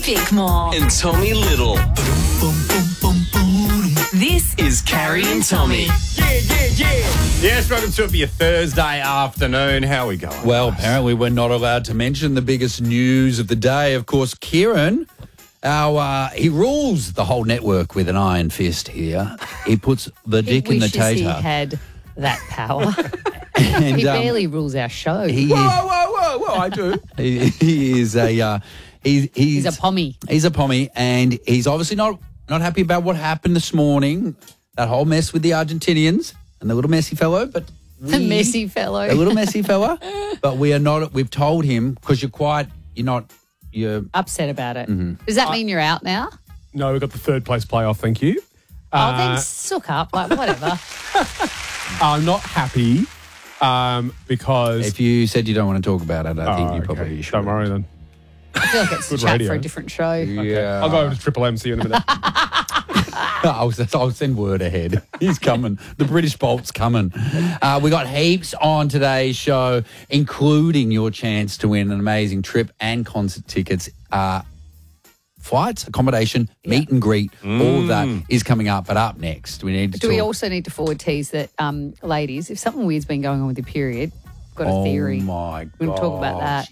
Bickmore. And Tommy Little. This is Carrie and Tommy. Yes, welcome to it for your Thursday afternoon. How are we going? Well, apparently we're not allowed to mention the biggest news of the day. Of course, Kieran, he rules the whole network with an iron fist here. He puts the dick in the tater. He had that power. And, He barely rules our show. Whoa, I do. he is a... He's a pommy. He's a pommy, and he's obviously not happy about what happened this morning. That whole mess with the Argentinians and the little messy fellow. But The messy fellow. the little messy fella. But we are not. We've told him because you're Upset about it. Mm-hmm. Does that mean you're out now? No, we've got the third place playoff, thank you. Oh, then suck up. Like, whatever. I'm not happy because... If you said you don't want to talk about it, I think you okay. probably should. Don't worry then. I feel like it's a Good chat radio. for a different show. Yeah. I'll go over to Triple M, see you in a minute. I'll send word ahead. He's coming. The British Bolt's coming. We got heaps on today's show, including your chance to win an amazing trip and concert tickets. Flights, accommodation, meet and greet, all of that is coming up. But up next, we need to Do we also need to forward tease that, ladies, if something weird's been going on with your period, got a theory. Oh, my God. We'll talk about that.